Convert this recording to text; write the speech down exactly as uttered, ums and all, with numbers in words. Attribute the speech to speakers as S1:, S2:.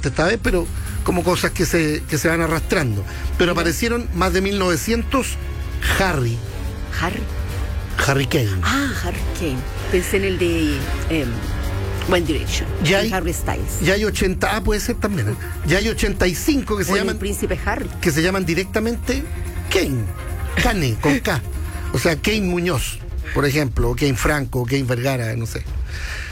S1: fuerte esta vez, pero como cosas que se, que se van arrastrando. Pero aparecieron más de mil novecientos Harry.
S2: Harry.
S1: Harry Kane.
S2: Ah, Harry Kane. Pensé en el de eh, One Direction.
S1: Ya hay,
S2: Harry Styles.
S1: Ya hay ochenta, ah, puede ser también. ¿eh? Ya hay ochenta y cinco que se
S2: o
S1: llaman.
S2: El príncipe Harry.
S1: Que se llaman directamente Kane. Kane, con K. O sea, Kane Muñoz, por ejemplo, o Kane Franco, o Kane Vergara, no sé.